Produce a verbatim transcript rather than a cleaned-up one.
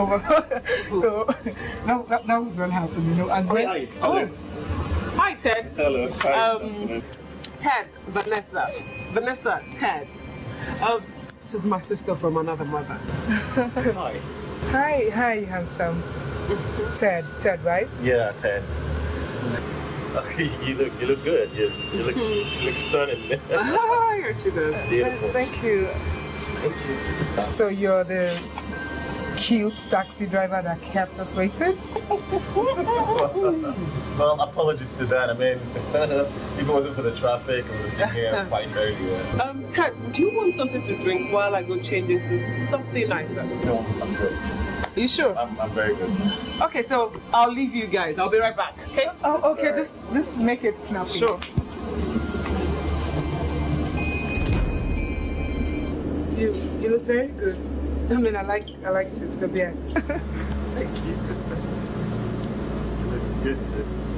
over. So that, that, that was what happened, you know. And Oh, then, hi. Hello. Hi, Ted. Hello. Hi. Um, Ted, Vanessa. Vanessa, Ted. Um, this is my sister from another mother. Hi. hi, hi, handsome. Ted, Ted, right? Yeah, Ted. you look, you look good. You, you look, you look stunning. Ah, yes, she does. Beautiful. Thank you. Thank you. So you're the cute taxi driver that kept us waiting? Well, apologies to that. I mean, if it wasn't for the traffic, I would have been here quite earlier. Um, Ted, do you want something to drink while I go change into something nicer? No, I'm good. You sure? I'm, I'm very good. Okay, so I'll leave you guys. I'll be right back. Okay? Oh, okay. Just, just make it snappy. Sure. You, you look very good. I mean, I like, I like the, the best. Thank you. You look good too.